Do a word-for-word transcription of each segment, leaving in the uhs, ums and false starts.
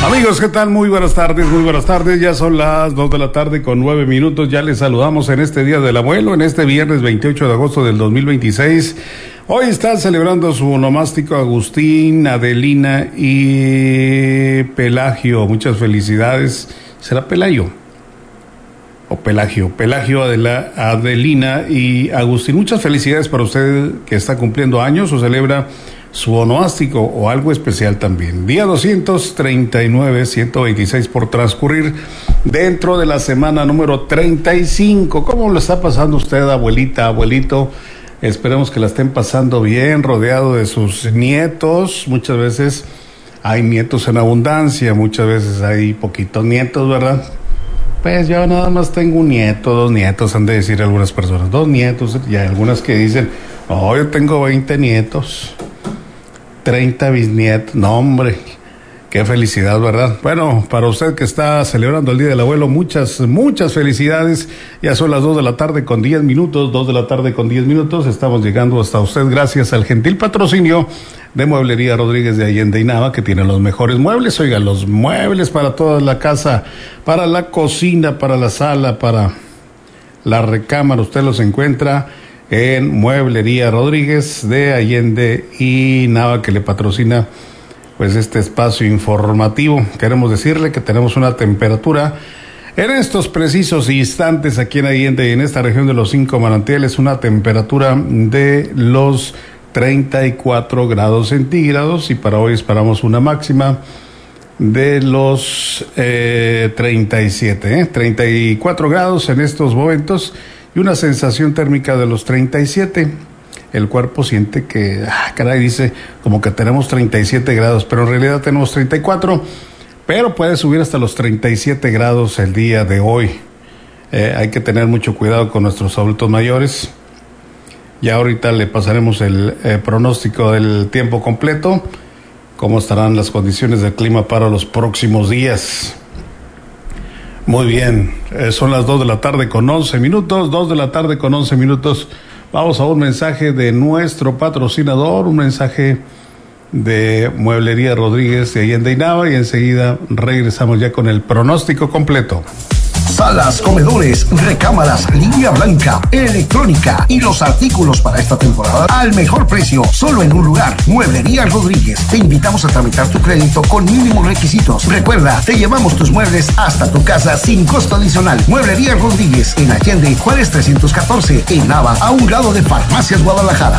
Amigos, ¿qué tal? Muy buenas tardes, muy buenas tardes. Ya son las dos de la tarde con nueve minutos. Ya les saludamos en este Día del Abuelo, en este viernes veintiocho de agosto del dos mil veintiséis. Hoy está celebrando su onomástico Agustín, Adelina y Pelagio. Muchas felicidades. ¿Será Pelagio? O Pelagio. Pelagio, Adela, Adelina y Agustín. Muchas felicidades para usted que está cumpliendo años o celebra su onomástico o algo especial también. Día doscientos treinta y nueve, ciento veintiséis por transcurrir dentro de la semana número treinta y cinco. ¿Cómo lo está pasando usted, abuelita, abuelito? Esperemos que la estén pasando bien, rodeado de sus nietos. Muchas veces hay nietos en abundancia, muchas veces hay poquitos nietos, ¿verdad? Pues yo nada más tengo un nieto, dos nietos, han de decir algunas personas. Dos nietos, y hay algunas que dicen, oh, yo tengo veinte nietos. treinta bisnietos, no hombre, qué felicidad, ¿verdad? Bueno, para usted que está celebrando el Día del Abuelo, muchas, muchas felicidades. Ya son las dos de la tarde con diez minutos, dos de la tarde con diez minutos, estamos llegando hasta usted gracias al gentil patrocinio de Mueblería Rodríguez de Allende y Nava, que tiene los mejores muebles. Oiga, los muebles para toda la casa, para la cocina, para la sala, para la recámara, usted los encuentra en Mueblería Rodríguez de Allende y Nava, que le patrocina pues este espacio informativo. Queremos decirle que tenemos una temperatura en estos precisos instantes aquí en Allende y en esta región de los cinco manantiales, una temperatura de los treinta y cuatro grados centígrados, y para hoy esperamos una máxima de los eh, treinta y siete, ¿eh? treinta y cuatro grados en estos momentos y una sensación térmica de los treinta y siete. El cuerpo siente que, ah, caray, dice como que tenemos treinta y siete grados, pero en realidad tenemos treinta y cuatro, pero puede subir hasta los treinta y siete grados el día de hoy. Eh, hay que tener mucho cuidado con nuestros adultos mayores. Ya ahorita le pasaremos el eh, pronóstico del tiempo completo, cómo estarán las condiciones del clima para los próximos días. Muy bien, eh, son las dos de la tarde con once minutos, dos de la tarde con once minutos. Vamos a un mensaje de nuestro patrocinador, un mensaje de Mueblería Rodríguez de Allende y Nava, y enseguida regresamos ya con el pronóstico completo. Salas, comedores, recámaras, línea blanca, electrónica y los artículos para esta temporada al mejor precio, solo en un lugar. Mueblería Rodríguez. Te invitamos a tramitar tu crédito con mínimos requisitos. Recuerda, te llevamos tus muebles hasta tu casa sin costo adicional. Mueblería Rodríguez en Allende, Juárez trescientos catorce, en Nava, a un lado de Farmacias Guadalajara.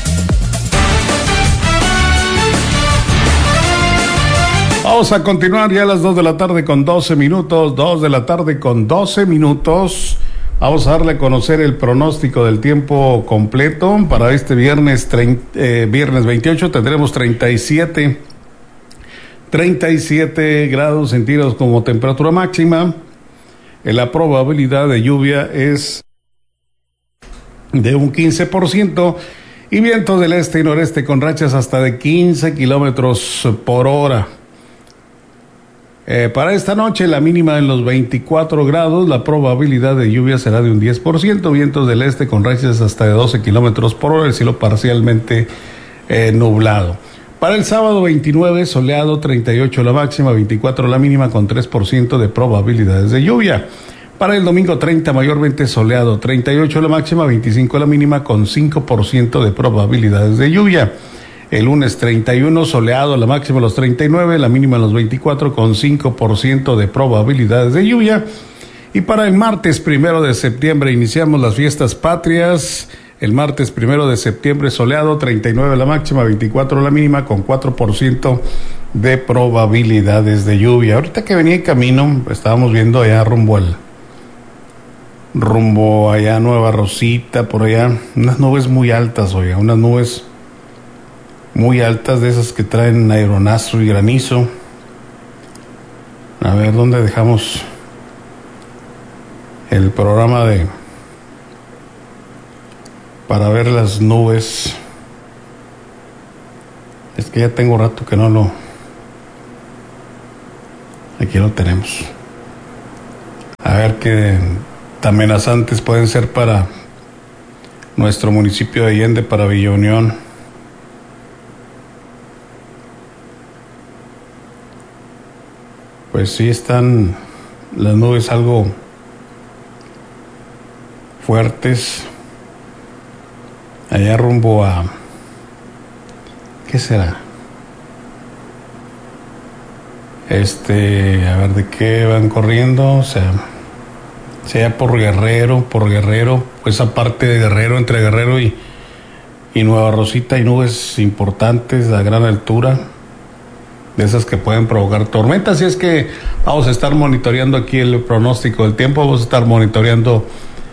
Vamos a continuar ya a las dos de la tarde con doce minutos, dos de la tarde con doce minutos. Vamos a darle a conocer el pronóstico del tiempo completo para este viernes, treinta, eh, viernes veintiocho. Tendremos treinta y siete, treinta y siete grados centígrados como temperatura máxima. La probabilidad de lluvia es de un quince por ciento y vientos del este y noreste con rachas hasta de quince kilómetros por hora. Eh, para esta noche la mínima en los veinticuatro grados, la probabilidad de lluvia será de un diez por ciento, vientos del este con rachas hasta de doce kilómetros por hora, el cielo parcialmente eh, nublado. Para el sábado veintinueve, soleado, treinta y ocho la máxima, veinticuatro la mínima con tres por ciento de probabilidades de lluvia. Para el domingo treinta, mayormente soleado, treinta y ocho la máxima, veinticinco la mínima con cinco por ciento de probabilidades de lluvia. El lunes treinta y uno, soleado, la máxima los treinta y nueve, la mínima los veinticuatro, con cinco por ciento de probabilidades de lluvia. Y para el martes primero de septiembre iniciamos las fiestas patrias. El martes primero de septiembre, soleado, treinta y nueve la máxima, veinticuatro la mínima, con cuatro por ciento de probabilidades de lluvia. Ahorita que venía en camino, estábamos viendo allá rumbo al, rumbo allá a Nueva Rosita, por allá, unas nubes muy altas, oiga, unas nubes muy altas, de esas que traen aeronastro y granizo. A ver, ¿dónde dejamos el programa de para ver las nubes? Es que ya tengo rato que no lo... Aquí lo tenemos. A ver qué tan amenazantes pueden ser para nuestro municipio de Allende, para Villa Unión. pues sí están las nubes algo fuertes allá rumbo a, ¿qué será? Este, a ver de qué van corriendo, o sea, sea por Guerrero, por Guerrero, pues aparte de Guerrero, entre Guerrero y, y Nueva Rosita hay nubes importantes a gran altura, de esas que pueden provocar tormentas, y es que vamos a estar monitoreando aquí el pronóstico del tiempo, vamos a estar monitoreando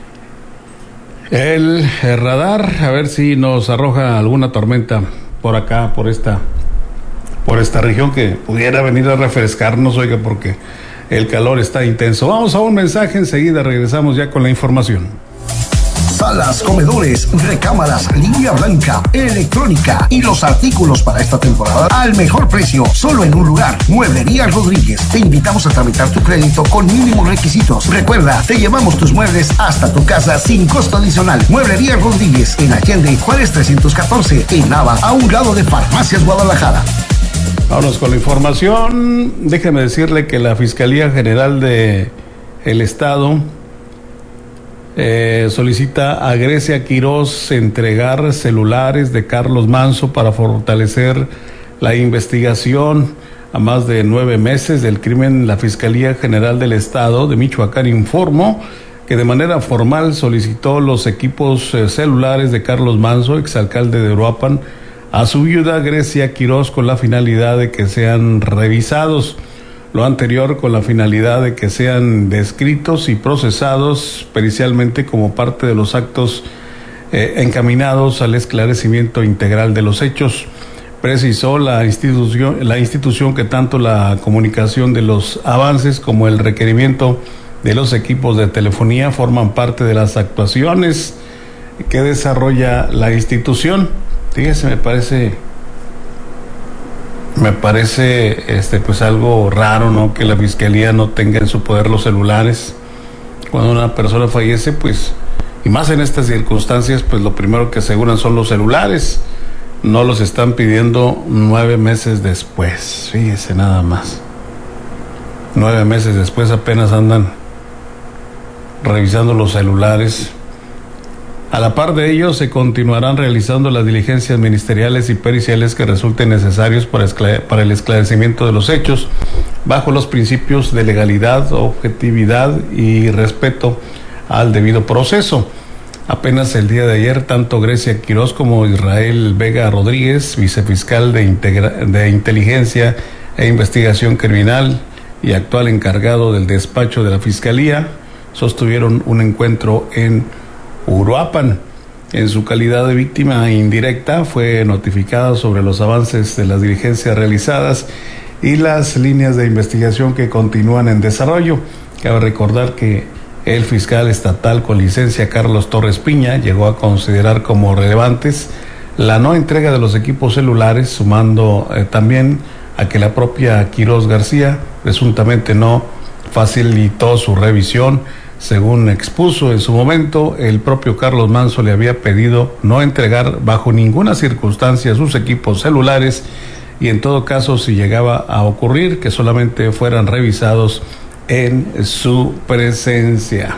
el, el radar, a ver si nos arroja alguna tormenta por acá, por esta por esta región que pudiera venir a refrescarnos, oiga, porque el calor está intenso. Vamos a un mensaje, enseguida regresamos ya con la información. Salas, comedores, recámaras, línea blanca, electrónica y los artículos para esta temporada al mejor precio, solo en un lugar. Mueblería Rodríguez. Te invitamos a tramitar tu crédito con mínimos requisitos. Recuerda, te llevamos tus muebles hasta tu casa sin costo adicional. Mueblería Rodríguez, en Allende, Juárez trescientos catorce, en Nava, a un lado de Farmacias Guadalajara. Vámonos con la información. Déjeme decirle que la Fiscalía General de el Estado eh, solicita a Grecia Quirós entregar celulares de Carlos Manso para fortalecer la investigación. A más de nueve meses del crimen, la Fiscalía General del Estado de Michoacán informó que de manera formal solicitó los equipos eh, celulares de Carlos Manso, exalcalde de Uruapan, a su viuda Grecia Quirós con la finalidad de que sean revisados. Lo anterior con la finalidad de que sean descritos y procesados pericialmente como parte de los actos eh, encaminados al esclarecimiento integral de los hechos. Precisó la institución, la institución que tanto la comunicación de los avances como el requerimiento de los equipos de telefonía forman parte de las actuaciones que desarrolla la institución. Fíjese, me parece, me parece, este, pues algo raro, ¿no? Que la fiscalía no tenga en su poder los celulares. Cuando una persona fallece, pues, y más en estas circunstancias, pues lo primero que aseguran son los celulares. No los están pidiendo nueve meses después. Fíjese nada más. Nueve meses después apenas andan revisando los celulares. A la par de ello, se continuarán realizando las diligencias ministeriales y periciales que resulten necesarios para, esclare- para el esclarecimiento de los hechos, bajo los principios de legalidad, objetividad y respeto al debido proceso. Apenas el día de ayer, tanto Grecia Quirós como Israel Vega Rodríguez, vicefiscal de, integra- de Inteligencia e Investigación Criminal y actual encargado del despacho de la Fiscalía, sostuvieron un encuentro en Uruapan. En su calidad de víctima indirecta, fue notificada sobre los avances de las diligencias realizadas y las líneas de investigación que continúan en desarrollo. Cabe recordar que el fiscal estatal con licencia Carlos Torres Piña llegó a considerar como relevantes la no entrega de los equipos celulares, sumando eh, también a que la propia Quirós García presuntamente no facilitó su revisión. Según expuso en su momento, el propio Carlos Manso le había pedido no entregar bajo ninguna circunstancia sus equipos celulares y en todo caso, si llegaba a ocurrir, que solamente fueran revisados en su presencia.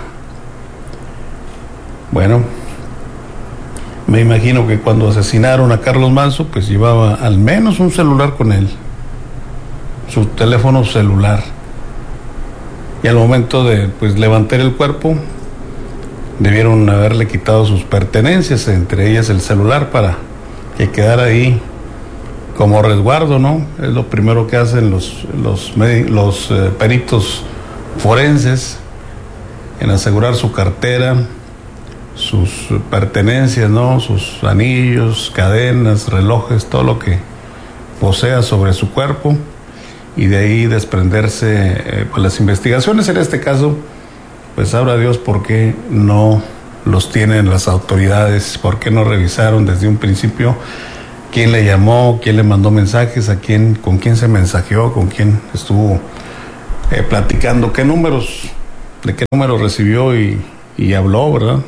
Bueno, me imagino que cuando asesinaron a Carlos Manso, pues llevaba al menos un celular con él, su teléfono celular. Y al momento de pues levantar el cuerpo, debieron haberle quitado sus pertenencias, entre ellas el celular, para que quedara ahí como resguardo, ¿no? Es lo primero que hacen los los, los eh, peritos forenses, en asegurar su cartera, sus pertenencias, ¿no? Sus anillos, cadenas, relojes, todo lo que posea sobre su cuerpo, y de ahí desprenderse eh, pues las investigaciones. En este caso, pues sabrá Dios por qué no los tienen las autoridades, por qué no revisaron desde un principio quién le llamó, quién le mandó mensajes, a quién, con quién se mensajeó, con quién estuvo eh, platicando, qué números, de qué números recibió y, y habló, ¿verdad?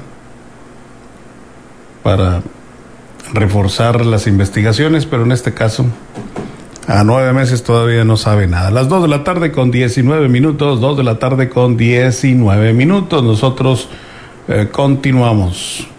Para reforzar las investigaciones, pero en este caso A nueve meses todavía no sabe nada. Las dos de la tarde con diecinueve minutos, dos de la tarde con diecinueve minutos. Nosotros eh, continuamos.